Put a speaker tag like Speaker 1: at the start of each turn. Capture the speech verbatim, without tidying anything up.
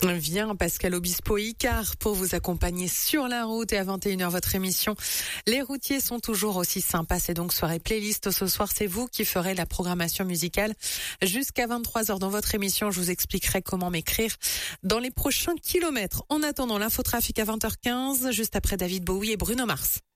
Speaker 1: Vient Pascal Obispo Icare pour vous accompagner sur la route et à vingt et une heures votre émission. Les routiers sont toujours aussi sympas, c'est donc soirée playlist. Ce soir, c'est vous qui ferez la programmation musicale jusqu'à vingt-trois heures dans votre émission. Je vous expliquerai comment m'écrire dans les prochains kilomètres. En attendant, l'infotrafic à vingt heures quinze, juste après David Bowie et Bruno Mars.